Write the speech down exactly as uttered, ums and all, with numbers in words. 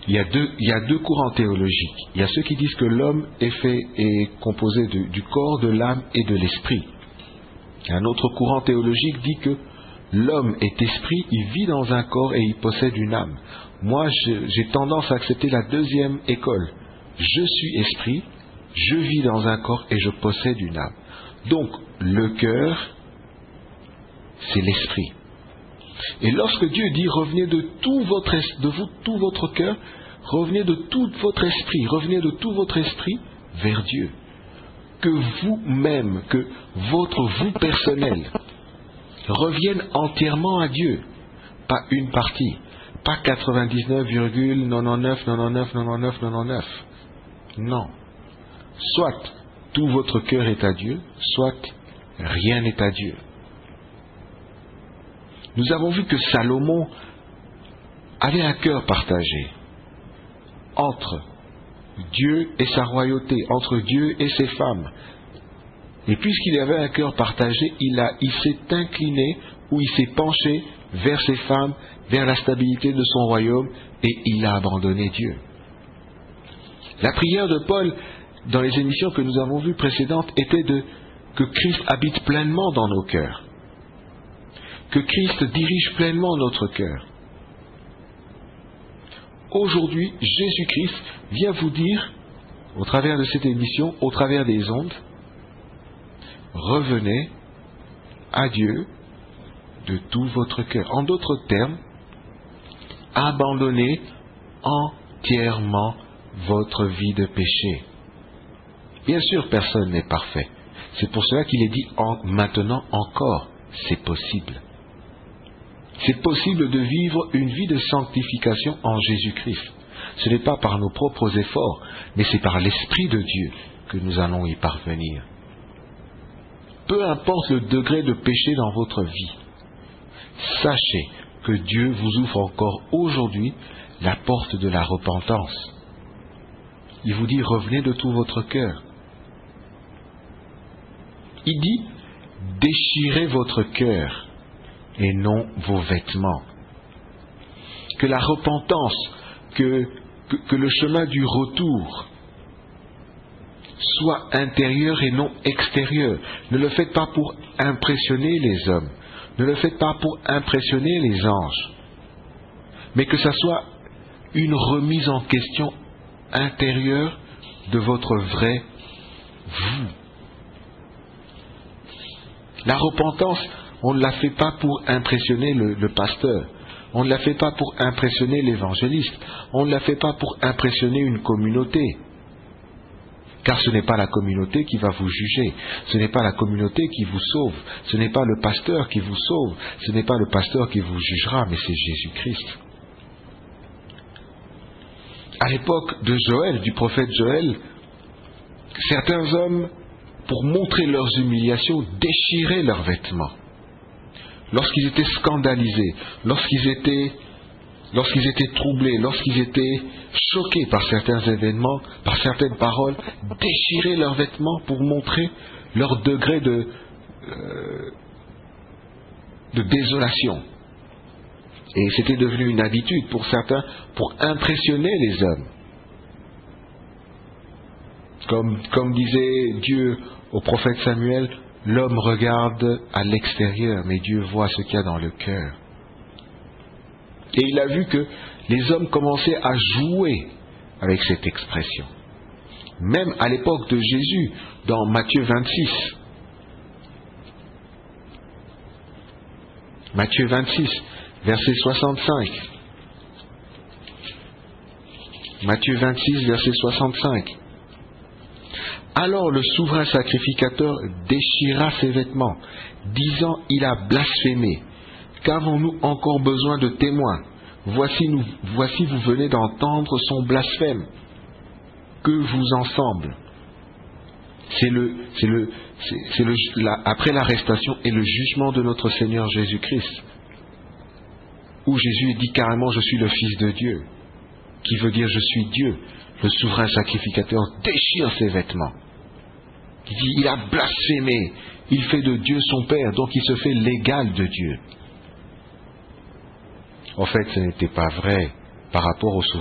il y a deux, il y a deux courants théologiques. Il y a ceux qui disent que l'homme est fait, est composé de, du corps, de l'âme et de l'esprit. Un autre courant théologique dit que l'homme est esprit, il vit dans un corps et il possède une âme. Moi, je, j'ai tendance à accepter la deuxième école. Je suis esprit, je vis dans un corps et je possède une âme. Donc, le cœur, c'est l'esprit. Et lorsque Dieu dit revenez de tout votre es- de vous, tout votre cœur, revenez de tout votre esprit, revenez de tout votre esprit vers Dieu. Que vous-même, que votre vous personnel revienne entièrement à Dieu, pas une partie, pas quatre-vingt-dix-neuf virgule quatre-vingt-dix-neuf, quatre-vingt-dix-neuf, quatre-vingt-dix-neuf, quatre-vingt-dix-neuf. Non. Soit tout votre cœur est à Dieu, soit rien n'est à Dieu. Nous avons vu que Salomon avait un cœur partagé entre Dieu et sa royauté, entre Dieu et ses femmes. Et puisqu'il avait un cœur partagé, il, a, il s'est incliné ou il s'est penché vers ses femmes, vers la stabilité de son royaume, et il a abandonné Dieu. La prière de Paul, dans les émissions que nous avons vues précédentes, était de que Christ habite pleinement dans nos cœurs, que Christ dirige pleinement notre cœur. Aujourd'hui, Jésus-Christ vient vous dire, au travers de cette émission, au travers des ondes, revenez à Dieu de tout votre cœur. En d'autres termes, abandonnez entièrement votre vie de péché. Bien sûr, personne n'est parfait. C'est pour cela qu'il est dit en, maintenant encore, c'est possible. C'est possible de vivre une vie de sanctification en Jésus-Christ. Ce n'est pas par nos propres efforts, mais c'est par l'Esprit de Dieu que nous allons y parvenir. Peu importe le degré de péché dans votre vie, sachez que Dieu vous ouvre encore aujourd'hui la porte de la repentance. Il vous dit, revenez de tout votre cœur. Il dit, déchirez votre cœur et non vos vêtements. Que la repentance, que, que, que le chemin du retour soit intérieur et non extérieur. Ne le faites pas pour impressionner les hommes. Ne le faites pas pour impressionner les anges. Mais que ça soit une remise en question intérieure de votre vrai vous. La repentance, on ne la fait pas pour impressionner le, le pasteur. On ne la fait pas pour impressionner l'évangéliste. On ne la fait pas pour impressionner une communauté. Car ce n'est pas la communauté qui va vous juger. Ce n'est pas la communauté qui vous sauve. Ce n'est pas le pasteur qui vous sauve. Ce n'est pas le pasteur qui vous jugera, mais c'est Jésus-Christ. À l'époque de Joël, du prophète Joël, certains hommes, pour montrer leurs humiliations, déchiraient leurs vêtements. Lorsqu'ils étaient scandalisés, lorsqu'ils étaient, lorsqu'ils étaient troublés, lorsqu'ils étaient choqués par certains événements, par certaines paroles, déchiraient leurs vêtements pour montrer leur degré de, euh, de désolation. Et c'était devenu une habitude pour certains, pour impressionner les hommes. Comme, comme disait Dieu au prophète Samuel, l'homme regarde à l'extérieur, mais Dieu voit ce qu'il y a dans le cœur. Et il a vu que les hommes commençaient à jouer avec cette expression. Même à l'époque de Jésus, dans Matthieu vingt-six. Matthieu vingt-six, verset soixante-cinq. Matthieu vingt-six, verset soixante-cinq. Alors le souverain sacrificateur déchira ses vêtements, disant, il a blasphémé. Qu'avons-nous encore besoin de témoins? Voici, nous, voici vous venez d'entendre son blasphème. Que vous en semble? C'est le, c'est le, c'est, c'est le, la, après l'arrestation et le jugement de notre Seigneur Jésus-Christ, où Jésus dit carrément, je suis le Fils de Dieu, qui veut dire je suis Dieu. Le souverain sacrificateur déchire ses vêtements. Il dit, il a blasphémé, il fait de Dieu son Père, donc il se fait l'égal de Dieu. En fait, ce n'était pas vrai par rapport au souverain